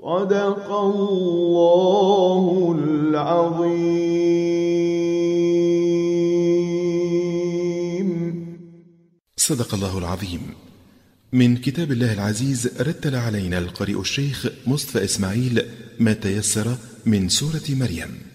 صدق الله العظيم. صدق الله العظيم. من كتاب الله العزيز رتل علينا القارئ الشيخ مصطفى إسماعيل ما تيسر من سورة مريم.